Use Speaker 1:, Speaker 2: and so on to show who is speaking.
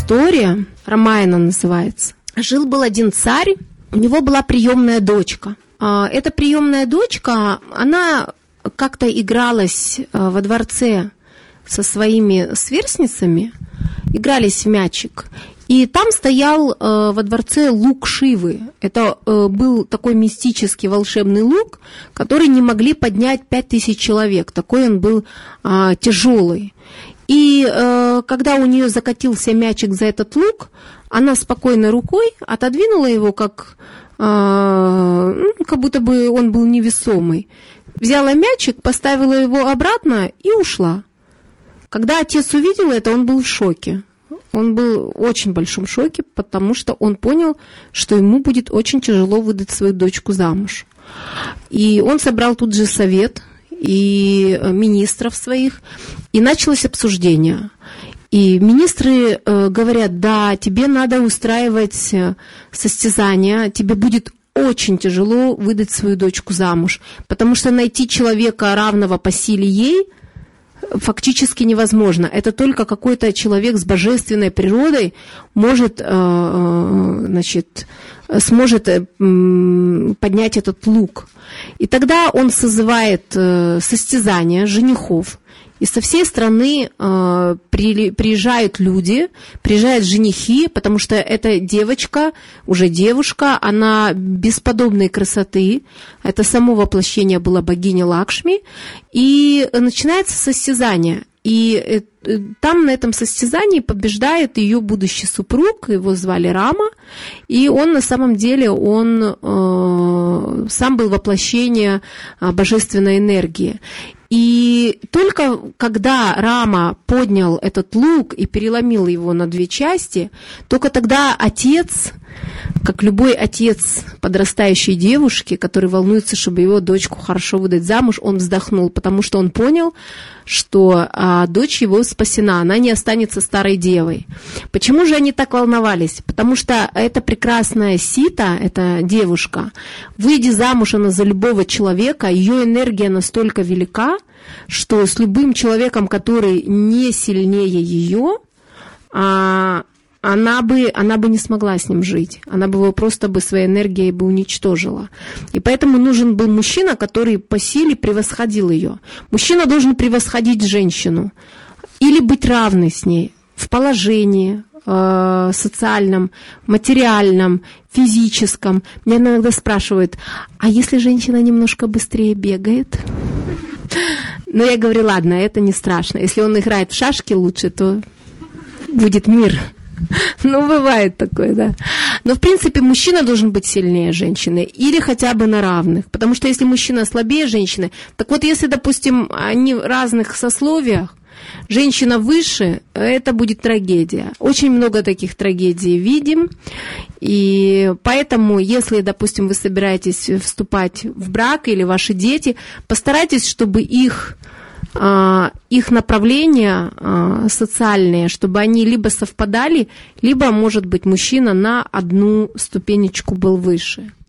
Speaker 1: история, Рамаяна называется. Жил-был один царь, у него была приемная дочка. Эта приемная дочка, она как-то игралась во дворце со своими сверстницами, игрались в мячик. И там стоял во дворце лук Шивы. Это был такой мистический волшебный лук, который не могли поднять 5000 человек. Такой он был тяжелый. И когда у нее закатился мячик за этот лук, она спокойной рукой отодвинула его, как будто бы он был невесомый. Взяла мячик, поставила его обратно и ушла. Когда отец увидел это, он был в шоке. Он был в очень большом шоке, потому что он понял, что ему будет очень тяжело выдать свою дочку замуж. И он собрал тут же совет и министров своих, и началось обсуждение. И министры говорят: да, тебе надо устраивать состязания, тебе будет очень тяжело выдать свою дочку замуж, потому что найти человека, равного по силе ей, фактически невозможно. Это только какой-то человек с божественной природой сможет поднять этот лук. И тогда он созывает состязания женихов. И со всей страны приезжают люди, приезжают женихи, потому что эта девочка, уже девушка, она бесподобной красоты. Это само воплощение было богини Лакшми. И начинается состязание. И там на этом состязании побеждает ее будущий супруг, его звали Рама, и он на самом деле, он сам был воплощение божественной энергии. И только когда Рама поднял этот лук и переломил его на 2 части, только тогда отец, как любой отец подрастающей девушки, который волнуется, чтобы его дочку хорошо выдать замуж, он вздохнул, потому что он понял, что дочь его спасена, она не останется старой девой. Почему же они так волновались? Потому что эта прекрасная Сита, эта девушка, выйдя замуж она за любого человека, ее энергия настолько велика, что с любым человеком, который не сильнее ее, она бы не смогла с ним жить. Она бы его просто своей энергией бы уничтожила. И поэтому нужен был мужчина, который по силе превосходил ее. Мужчина должен превосходить женщину или быть равной с ней в положении, социальном, материальном, физическом. Меня иногда спрашивают: а если женщина немножко быстрее бегает? Но я говорю: ладно, это не страшно. Если он играет в шашки лучше, то будет мир. Ну, бывает такое, да. Но, в принципе, мужчина должен быть сильнее женщины или хотя бы на равных. Потому что если мужчина слабее женщины, так вот, если, допустим, они в разных сословиях, женщина выше, это будет трагедия. Очень много таких трагедий видим. И поэтому, если, допустим, вы собираетесь вступать в брак или ваши дети, постарайтесь, чтобы их направления социальные, чтобы они либо совпадали, либо, может быть, мужчина на одну ступенечку был выше.